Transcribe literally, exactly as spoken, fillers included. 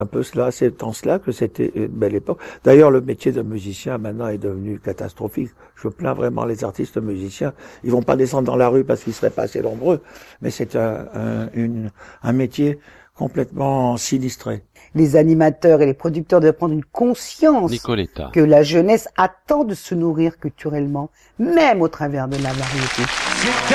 Un peu cela, c'est en cela que c'était une belle époque. D'ailleurs, le métier de musicien maintenant est devenu catastrophique. Je plains vraiment les artistes musiciens. Ils vont pas descendre dans la rue parce qu'ils seraient pas assez nombreux, mais c'est un, un, une, un métier complètement sinistré. Les animateurs et les producteurs doivent prendre une conscience Nicoletta. que la jeunesse attend de se nourrir culturellement, même au travers de la variété.